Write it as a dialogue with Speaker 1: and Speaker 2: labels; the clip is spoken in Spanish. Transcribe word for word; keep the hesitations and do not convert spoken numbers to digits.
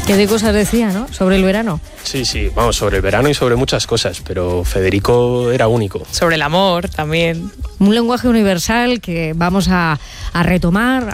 Speaker 1: Qué de cosas decía, ¿no? Sobre el verano.
Speaker 2: Sí, sí, vamos, sobre el verano y sobre muchas cosas, pero Federico era único.
Speaker 3: Sobre el amor también.
Speaker 1: Un lenguaje universal que vamos a, a retomar